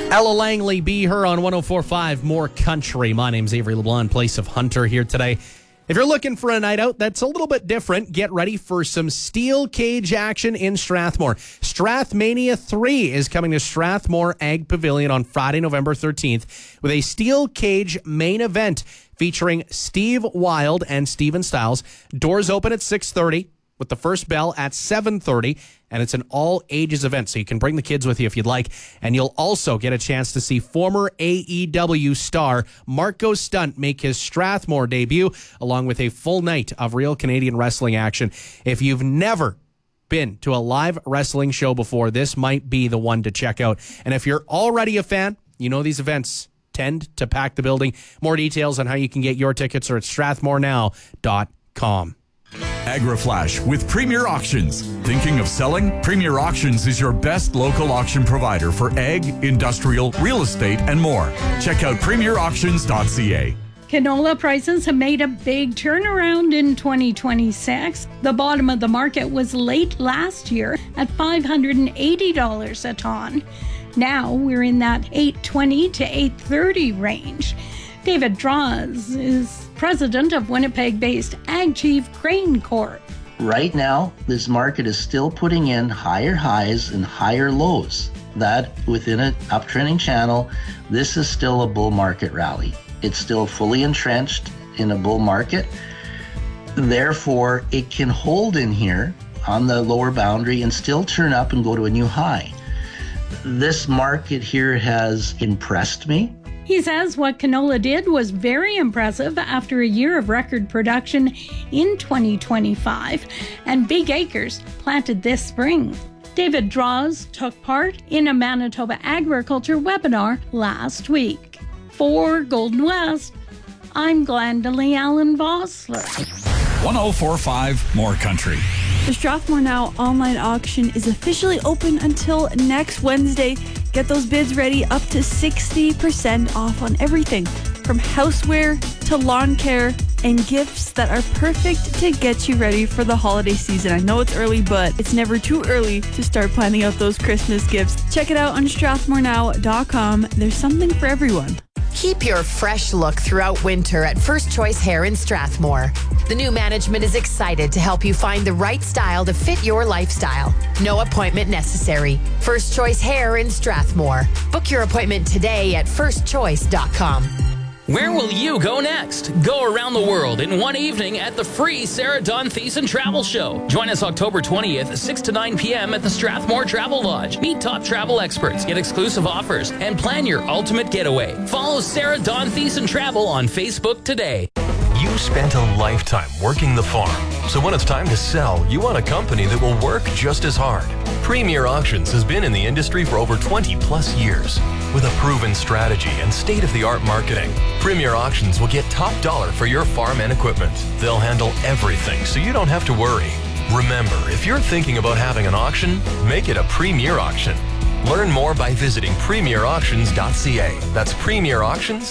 Ella Langley, Be Her on 104.5 More Country. My name's Avery LeBlanc, place of Hunter here today. If you're looking for a night out that's a little bit different, get ready for some steel cage action in Strathmore. Strathmania 3 is coming to Strathmore Ag Pavilion on Friday, November 13th with a steel cage main event featuring Steve Wild and Steven Stiles. Doors open at 6:30 with the first bell at 7:30, and it's an all-ages event, so you can bring the kids with you if you'd like. And you'll also get a chance to see former AEW star Marco Stunt make his Strathmore debut, along with a full night of real Canadian wrestling action. If you've never been to a live wrestling show before, this might be the one to check out. And if you're already a fan, you know these events tend to pack the building. More details on how you can get your tickets are at strathmorenow.com. AgriFlash with Premier Auctions. Thinking of selling? Premier Auctions is your best local auction provider for ag, industrial, real estate, and more. Check out premierauctions.ca. Canola prices have made a big turnaround in 2026. The bottom of the market was late last year at $580 a ton. Now we're in that $820 to $830 range. David Draws is president of Winnipeg-based AgChief Grain Corp. Right now, this market is still putting in higher highs and higher lows. That within an uptrending channel, this is still a bull market rally. It's still fully entrenched in a bull market. Therefore, it can hold in here on the lower boundary and still turn up and go to a new high. This market here has impressed me. He says what canola did was very impressive after a year of record production in 2025 and big acres planted this spring. David Draws took part in a Manitoba agriculture webinar last week. For Golden West, I'm Glendalee Allen Vossler. 104.5 More Country. The Strathmore Now online auction is officially open until next Wednesday. Get those bids ready, up to 60% off on everything from houseware to lawn care and gifts that are perfect to get you ready for the holiday season. I know it's early, but it's never too early to start planning out those Christmas gifts. Check it out on strathmorenow.com. There's something for everyone. Keep your fresh look throughout winter at First Choice Hair in Strathmore. The new management is excited to help you find the right style to fit your lifestyle. No appointment necessary. First Choice Hair in Strathmore. Book your appointment today at firstchoice.com. Where will you go next? Go around the world in one evening at the free Sarah Dawn Thiessen Travel Show. Join us October 20th, 6 to 9 p.m. at the Strathmore Travel Lodge. Meet top travel experts, get exclusive offers, and plan your ultimate getaway. Follow Sarah Dawn Thiessen Travel on Facebook today. You spent a lifetime working the farm, so when it's time to sell, you want a company that will work just as hard. Premier Auctions has been in the industry for over 20 plus years. With a proven strategy and state-of-the-art marketing, Premier Auctions will get top dollar for your farm and equipment. They'll handle everything so you don't have to worry. Remember, if you're thinking about having an auction, make it a Premier Auction. Learn more by visiting premierauctions.ca. That's premierauctions.ca.